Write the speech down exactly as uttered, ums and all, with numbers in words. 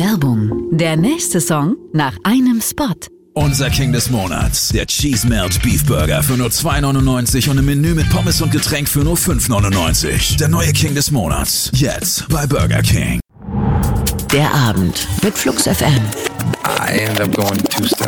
Werbung. Der nächste Song nach einem Spot. Unser King des Monats, der Cheese Melt Beef Burger für nur zwei neunundneunzig und ein Menü mit Pommes und Getränk für nur fünf neunundneunzig. Der neue King des Monats, jetzt bei Burger King. Der Abend mit Flux F M. I ended up going two step